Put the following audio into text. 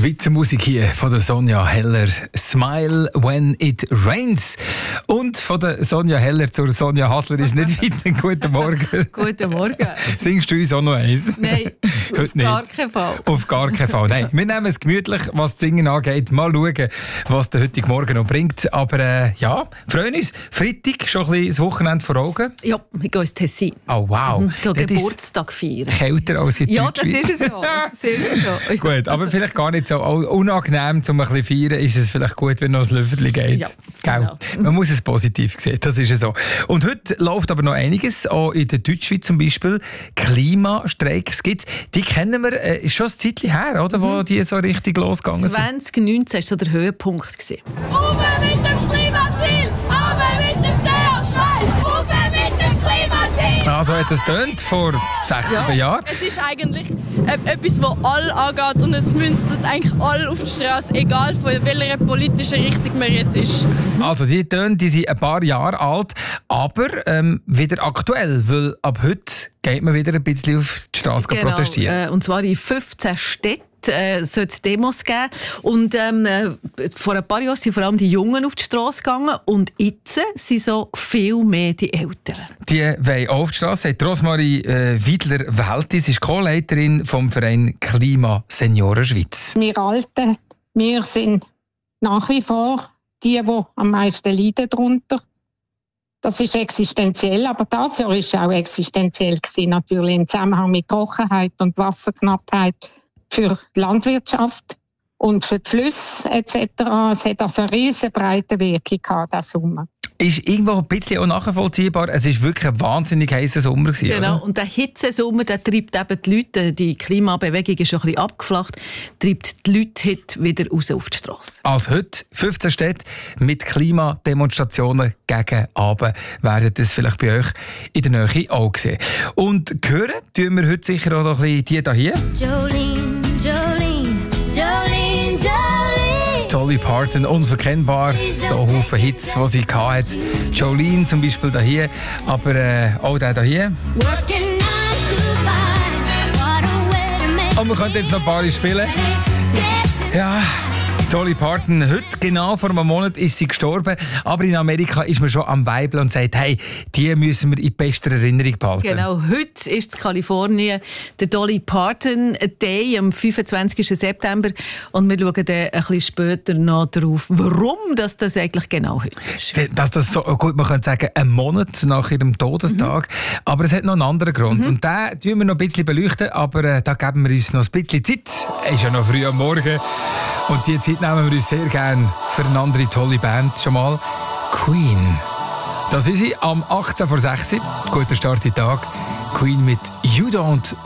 Schweizer Musik hier von der Sonja Heller. Smile when it rains. Und von der Sonja Heller zur Sonja Hassler ist nicht weit. Guten Morgen. Guten Morgen. Singst du uns auch noch eins? Nein, auf gar keinen Fall. Auf gar keinen Fall. Nein, wir nehmen es gemütlich, was das Singen angeht. Mal schauen, was der heutige Morgen noch bringt. Aber ja, freuen uns. Freitag, schon ein bisschen das Wochenende vor Augen. Ja, wir gehen ins Tessin. Oh wow. Wir gehen Geburtstag feiern. Kälter als in Ja, das ist so. So. Gut, aber vielleicht gar nicht so unangenehm, um ein bisschen zu feiern, ist es vielleicht gut, wenn noch ein Löffelchen geht. Ja, genau. Man muss es positiv sehen, das ist so. Und heute läuft aber noch einiges, auch in der Deutschschweiz zum Beispiel. Klimastreiks gibt es. Die kennen wir, ist schon ein Zeitchen her, oder, wo die so richtig losgegangen sind. 2019 war so der Höhepunkt. Rauf mit dem Klimaziel, aber mit dem CO2. Rauf mit dem Klimaziel. Also hat es tönt vor 6-7 Jahren. Es ist eigentlich etwas, das alle angeht und es münzt eigentlich alle auf die Straße, egal von welcher politischen Richtung man jetzt ist. Also die Töne, die sind ein paar Jahre alt, aber wieder aktuell, weil ab heute geht man wieder ein bisschen auf die Straße protestieren. Und zwar in 15 Städten. Soll es Demos geben. Und vor ein paar Jahren sind vor allem die Jungen auf die Straße gegangen und jetzt sind so viel mehr die Älteren. Die wollen auch auf die Straße, sagt Rosmarie Wiedler-Weltis, ist Co-Leiterin vom Verein Klima Senioren Schweiz. Wir Alten, wir sind nach wie vor die am meisten leiden darunter. Das ist existenziell, aber das Jahr war auch existenziell gewesen, natürlich im Zusammenhang mit Trockenheit und Wasserknappheit für die Landwirtschaft und für die Flüsse etc. Es hat also eine riesen breite Wirkung gehabt, diesen Sommer. Ist irgendwo ein bisschen auch nachvollziehbar. Es war wirklich ein wahnsinnig heißer Sommer. Genau, oder? Und der Hitzesommer, der treibt eben die Leute, die Klimabewegung ist schon ein bisschen abgeflacht, treibt die Leute heute wieder raus auf die Straße. Also heute 15 Städte mit Klimademonstrationen gegen Abend werden das vielleicht bei euch in der Nähe auch sehen. Und hören tun wir heute sicher auch noch ein bisschen die hier. Jolene, Jolene, Jolene, Jolene. Dolly Parton, unverkennbar, so viele Hits, die sie hatte. Jolene zum Beispiel hier, aber auch der hier. Und wir können jetzt noch ein paar spielen. Ja, Dolly Parton, heute genau vor einem Monat ist sie gestorben, aber in Amerika ist man schon am Weibeln und sagt, hey, die müssen wir in bester Erinnerung behalten. Genau, heute ist in Kalifornien der Dolly Parton Day am 25. September und wir schauen dann ein bisschen später noch darauf, warum das eigentlich genau heute ist. Dass das so, gut, man könnte sagen, ein Monat nach ihrem Todestag, aber es hat noch einen anderen Grund und den tun wir noch ein bisschen beleuchten, aber da geben wir uns noch ein bisschen Zeit. Es ist ja noch früh am Morgen. Und die Zeit nehmen wir uns sehr gerne für eine andere tolle Band. Schon mal Queen. Das ist sie am 18 vor 6. Guter Start in den Tag. Queen mit You Don't